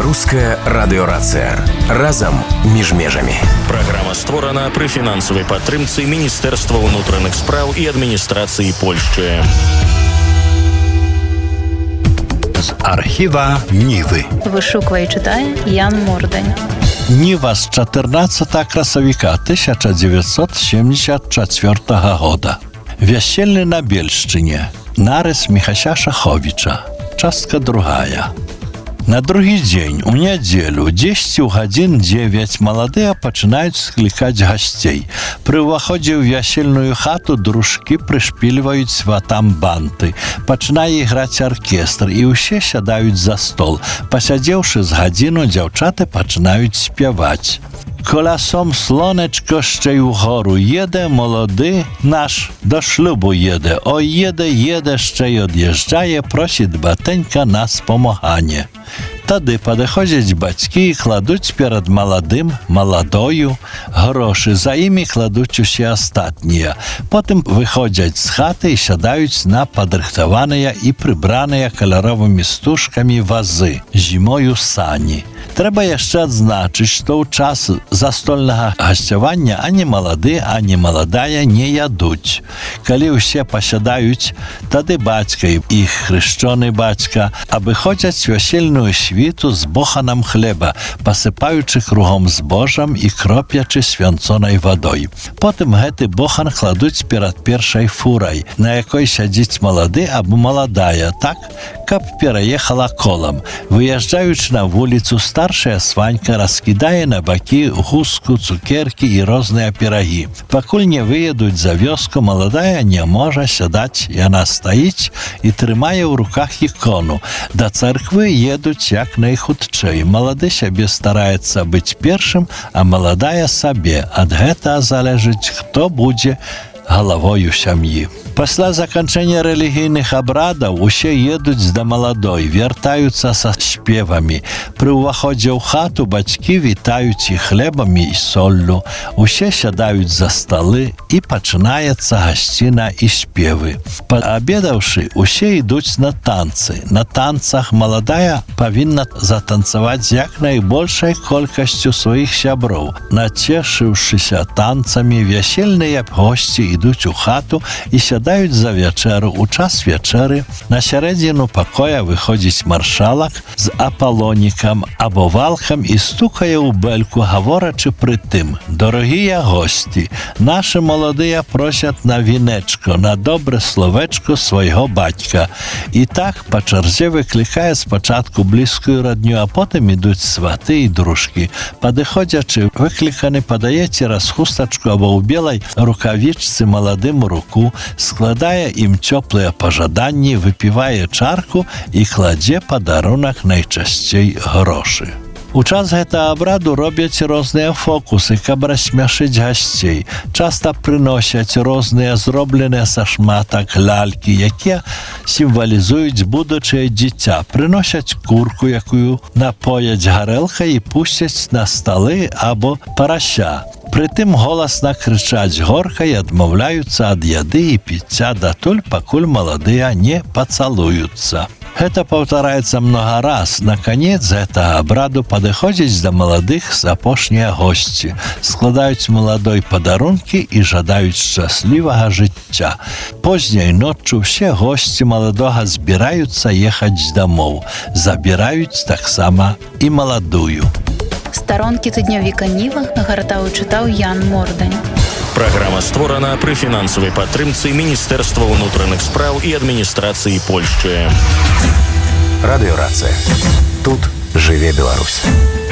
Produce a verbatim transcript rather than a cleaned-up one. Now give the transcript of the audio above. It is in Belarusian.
Беларуская радыёрацыя. Разам між межамі. Праграма створана пры фінансавай падтрымцы Міністэрства ўнутраных спраў і адміністрацыі Польшчы. З архіва Нівы. Вышуквае і чытае Ян Мордань. Ніва з чатырнаццатага красавіка тысяча дзевяцьсот сямдзесят чацвёртага года. Вяселле на Бельшчыне. Нарыс Міхася Шаховіча. Частка другая. На другі дзень, у нядзелю, дзесьці ў гадзін дзевяць маладыя пачынаюць склікаць гасцей. Пры ўваходзе ў вясельную хату дружкі прышпільваюць сватам банты. Пачынае іграць аркестр, і ўсе сядаюць за стол. Пасядзеўшы з гадзіну, дзяўчаты пачынаюць спяваць. Коласом слонечко ще й угору їде, молодий наш до шлюбу їде. Ой, їде, їде, ще й од'їжджає, просить батенька нас помагання. Тады падыходзяць бацькі і кладуць перад маладым, маладою грошы. За імі кладуць усе астатнія. Потым выходзяць з хаты і сядаюць на падрыхтаваныя і прыбраныя каляровымі стужкамі вазы, зімою сані. Трэба яшчэ адзначыць, што ў час застольнага гасцявання ані малады, ані маладая не ядуць. Калі ўсе пасядаюць, тады бацька і хрышчоны бацька абыходзяць вясельную світу з боханам хлеба, пасыпаючы кругом збожжам і кропячы свянцонай вадой. Потым гэты бохан кладуць перад першай фурай, на якой сядзіць малады або маладая, так, каб пераехала колам. Выязджаючы на вуліцу, старшая сванька раскідае на бакі гуску, цукеркі і розныя пірагі. Пакуль не выедуць за вёску, маладая не можа сядаць. Яна стаіць і трымае ў руках ікону. Да царквы едуць як найхутчэй. Малады сябе стараецца быць першым, а маладая сабе. Ад гэтага залежыць, хто будзе галавою сям'і. Пасля заканчэння рэлігійных абрадаў усе едуць да маладой, вяртаюцца са спевамі. Пры ўваходзе ў хату бацькі вітаюць іх хлебамі і соллю. Усе сядаюць за сталы і пачынаецца гасціна і спевы. Паабедаўшы, усе ідуць на танцы. На танцах маладая павінна затанцаваць з як найбольшай колькасцю сваіх сяброў. Нацешыўшыся танцамі, вясельныя госці ідуць у хату і сядаюць даюць за вячэру. У час вячэры на сярэдзіну пакоя выходзіць маршалак з апалонікам або валхам і стукае ў бэльку, гаворачы пры тым: «Дорогія гості, наші маладыя просять на вінечко, на добре словечко свайго бацька». І так па чарзе выклікае спачатку блізкую радню, а потым ідуць сваты і дружкі. Падыходзячы, выкліканы падае цераз хустачку або ў белай рукавічцы маладым руку, складае ім цёплыя пажаданні, выпівае чарку і кладзе падарунак, найчасцей грошы. У час гэтага абраду робяць розныя фокусы, каб рассмяшыць гасцей. Часта прыносяць розныя зробленыя са шматак лялькі, якія сімвалізуюць будучае дзіця. Прыносяць курку, якую напояць гарэлкай і пусцяць на сталы або парася. Прытым голасна крычаць горка і адмаўляюцца ад яды і піцця датуль, пакуль маладыя не пацалуюцца. Гэта паўтараецца многа раз. На канец гэтага абраду падыходзяць да маладых з апошнія госці, складаюць маладой падарункі і жадаюць шчаслівага жыцця. Позняй ноччу ўсе госці маладога збіраюцца ехаць дамоў. Забіраюць таксама і маладую. Старонкі тыднёвіка Ніва нагартаў і чытаў Ян Мордань. Праграма створана пры фінансавай падтрымцы Міністэрства ўнутраных спраў і адміністрацыі Польшчы. Радыёрацыя. Тут жыве Беларусь.